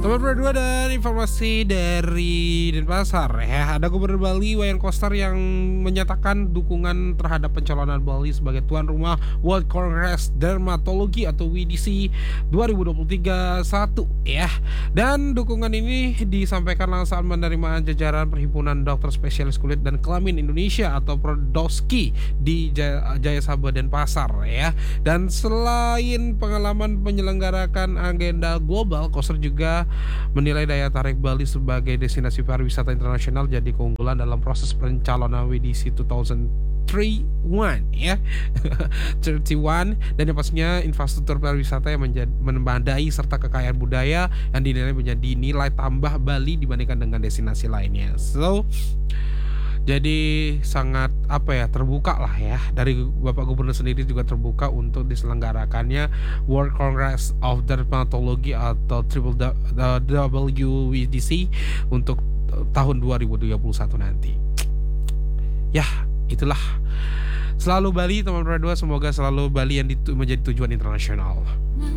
Teman berdua dan informasi dari Denpasar ya, ada Gubernur Bali Wayan Koster yang menyatakan dukungan terhadap pencalonan Bali sebagai tuan rumah World Congress Dermatology atau WDC 2023 ya. Dan dukungan ini disampaikan langsung menerima jajaran Perhimpunan Dokter Spesialis Kulit dan Kelamin Indonesia atau Perdoski di Jaya Sabah Denpasar ya. Dan selain pengalaman menyelenggarakan agenda global, Koster juga menilai daya tarik Bali sebagai destinasi pariwisata internasional jadi keunggulan dalam proses pencalonan WDC 2031 ya. 31 dan yang pastinya infrastruktur pariwisata yang memadai serta kekayaan budaya yang dinilai menjadi nilai tambah Bali dibandingkan dengan destinasi lainnya. So jadi sangat terbuka lah ya, dari Bapak Gubernur sendiri juga terbuka untuk diselenggarakannya World Congress of Dermatology atau WDC untuk tahun 2021 nanti. Ya, itulah. Selalu Bali teman berdua, semoga selalu Bali yang menjadi tujuan internasional.